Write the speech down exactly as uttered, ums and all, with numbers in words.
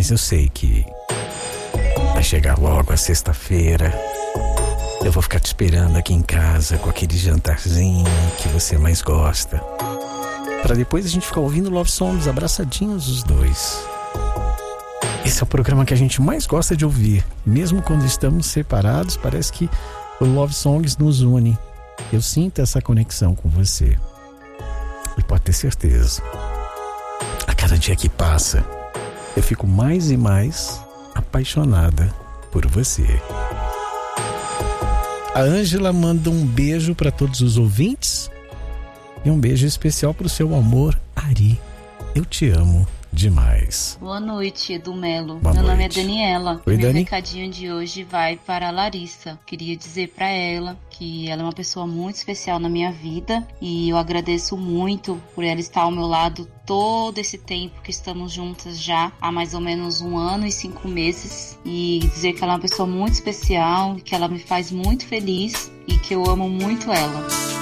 Mas eu sei que vai chegar logo a sexta-feira. Eu vou ficar te esperando aqui em casa com aquele jantarzinho que você mais gosta, pra depois a gente ficar ouvindo Love Songs abraçadinhos os dois. Esse é o programa que a gente mais gosta de ouvir. Mesmo quando estamos separados, parece que o Love Songs nos une. Eu sinto essa conexão com você. E pode ter certeza, a cada dia que passa, eu fico mais e mais apaixonada por você. A Ângela manda um beijo para todos os ouvintes e um beijo especial para o seu amor, Ari. Eu te amo demais. Boa noite, Edu Melo. Boa Meu noite. nome é Daniela. Oi, Meu Dani. recadinho de hoje vai para a Larissa. Queria dizer para ela que ela é uma pessoa muito especial na minha vida e eu agradeço muito por ela estar ao meu lado todo esse tempo que estamos juntas já há mais ou menos um ano e cinco meses, e dizer que ela é uma pessoa muito especial, que ela me faz muito feliz e que eu amo muito ela.